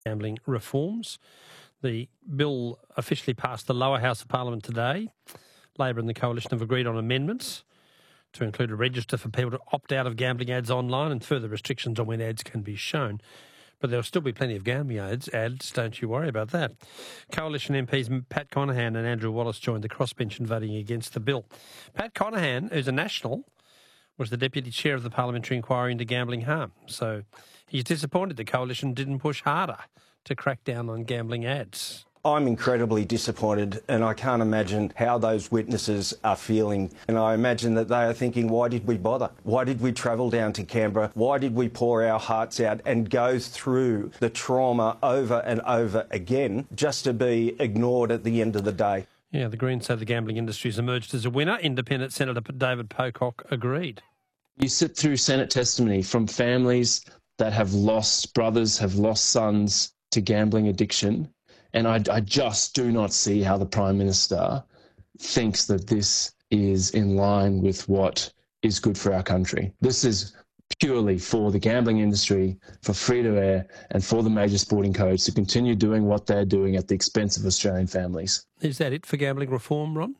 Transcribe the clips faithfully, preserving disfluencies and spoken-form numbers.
gambling reforms. The bill officially passed the lower house of Parliament today. Labor and the Coalition have agreed on amendments to include a register for people to opt out of gambling ads online and further restrictions on when ads can be shown. But there'll still be plenty of gambling ads, ads, don't you worry about that. Coalition M Ps Pat Conaghan and Andrew Wallace joined the crossbench in voting against the bill. Pat Conaghan, who's a National, was the Deputy Chair of the Parliamentary Inquiry into Gambling Harm. So he's disappointed the Coalition didn't push harder to crack down on gambling ads. I'm incredibly disappointed, and I can't imagine how those witnesses are feeling. And I imagine that they are thinking, why did we bother? Why did we travel down to Canberra? Why did we pour our hearts out and go through the trauma over and over again just to be ignored at the end of the day? Yeah, the Greens say the gambling industry has emerged as a winner. Independent Senator David Pocock agreed. You sit through Senate testimony from families that have lost brothers, have lost sons to gambling addiction. And I, I just do not see how the Prime Minister thinks that this is in line with what is good for our country. This is purely for the gambling industry, for free-to-air, and for the major sporting codes to continue doing what they're doing at the expense of Australian families. Is that it for gambling reform, Ron?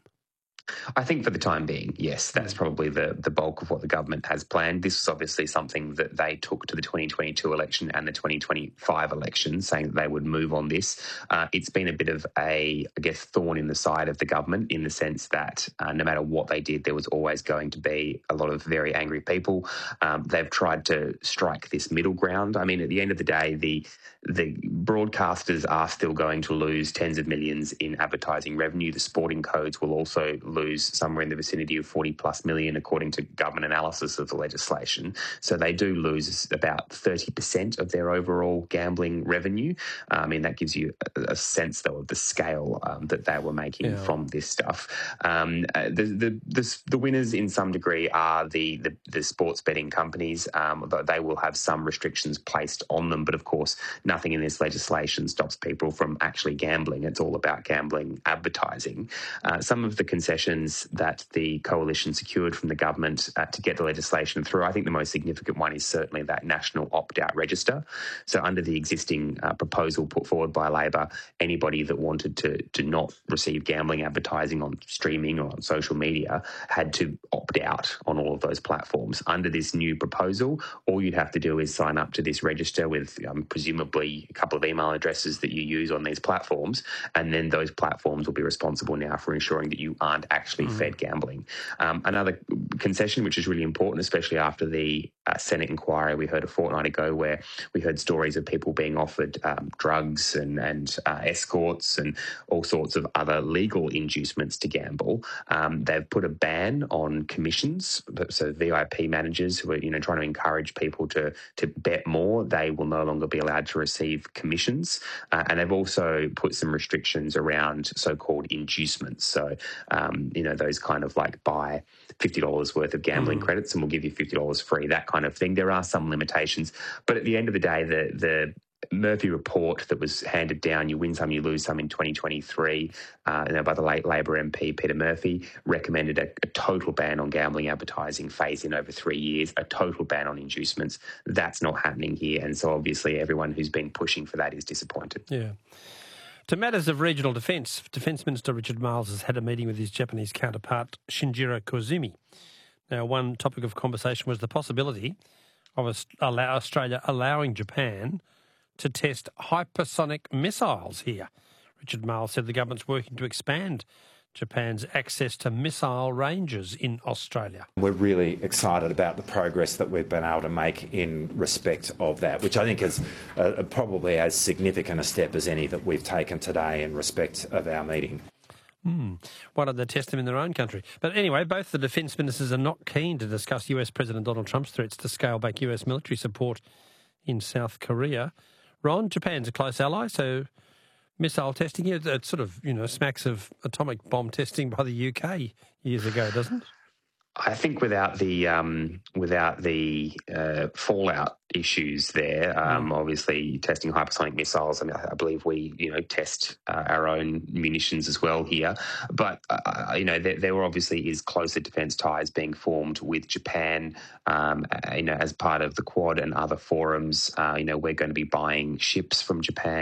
I think for the time being, yes, that's probably the, the bulk of what the government has planned. This was obviously something that they took to the twenty twenty-two election and the twenty twenty-five election, saying that they would move on this. Uh, it's been a bit of a, I guess, thorn in the side of the government in the sense that uh, no matter what they did, there was always going to be a lot of very angry people. Um, they've tried to strike this middle ground. I mean, at the end of the day, the the broadcasters are still going to lose tens of millions in advertising revenue. The sporting codes will also lose somewhere in the vicinity of forty plus million, according to government analysis of the legislation. So they do lose about thirty percent of their overall gambling revenue. I mean, that gives you a, a sense, though, of the scale um, that they were making yeah. from this stuff. Um, the, the, the, the winners, in some degree, are the, the, the sports betting companies. Um, they will have some restrictions placed on them, but of course, nothing in this legislation stops people from actually gambling. It's all about gambling advertising. Uh, some of the concessions that the coalition secured from the government uh, to get the legislation through, I think the most significant one is certainly that national opt-out register. So under the existing uh, proposal put forward by Labor, anybody that wanted to, to not receive gambling advertising on streaming or on social media had to opt out on all of those platforms. Under this new proposal, all you'd have to do is sign up to this register with um, presumably a couple of email addresses that you use on these platforms, and then those platforms will be responsible now for ensuring that you aren't actually mm. fed gambling. Um, another concession, which is really important, especially after the uh, Senate inquiry we heard a fortnight ago, where we heard stories of people being offered um, drugs and, and uh, escorts and all sorts of other legal inducements to gamble. Um, they've put a ban on commissions, so V I P managers who are you know trying to encourage people to to bet more, they will no longer be allowed to receive commissions, uh, and they've also put some restrictions around so-called inducements. So, um, you know, those kind of like buy fifty dollars worth of gambling mm. credits and we'll give you fifty dollars free, that kind of thing. There are some limitations, but at the end of the day, the the Murphy report that was handed down, you win some, you lose some, in twenty twenty-three, uh, you know, by the late Labor M P Peter Murphy, recommended a, a total ban on gambling advertising phased in over three years, a total ban on inducements. That's not happening here, and so obviously everyone who's been pushing for that is disappointed. Yeah. To matters of regional defence, Defence Minister Richard Marles has had a meeting with his Japanese counterpart Shinjiro Koizumi. Now, one topic of conversation was the possibility of Australia allowing Japan to test hypersonic missiles here. Richard Marles said the government's working to expand Japan's access to missile ranges in Australia. We're really excited about the progress that we've been able to make in respect of that, which I think is uh, probably as significant a step as any that we've taken today in respect of our meeting. Hmm. Why don't they test them in their own country? But anyway, both the defence ministers are not keen to discuss U S President Donald Trump's threats to scale back U S military support in South Korea. Ron, Japan's a close ally, so missile testing here, it sort of, you know, smacks of atomic bomb testing by the U K years ago, doesn't it? I think without the um, without the uh, fallout issues there, um, mm. obviously testing hypersonic missiles. I mean, I, I believe we, you know, test uh, our own munitions as well here. But uh, you know, there, there obviously is closer defence ties being formed with Japan. Um, you know, as part of the Quad and other forums. Uh, you know, we're going to be buying ships from Japan.